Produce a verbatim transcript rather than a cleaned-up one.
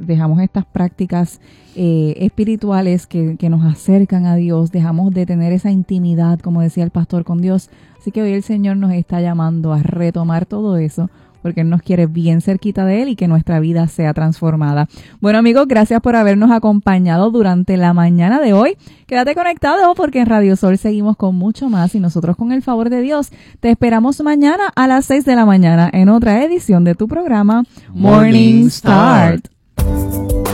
dejamos estas prácticas eh, espirituales que, que nos acercan a Dios, dejamos de tener esa intimidad, como decía el pastor, con Dios. Así que hoy el Señor nos está llamando a retomar todo eso, porque Él nos quiere bien cerquita de Él y que nuestra vida sea transformada. Bueno, amigos, gracias por habernos acompañado durante la mañana de hoy. Quédate conectado porque en Radio Sol seguimos con mucho más y nosotros, con el favor de Dios, te esperamos mañana a las seis de la mañana en otra edición de tu programa Morning Start.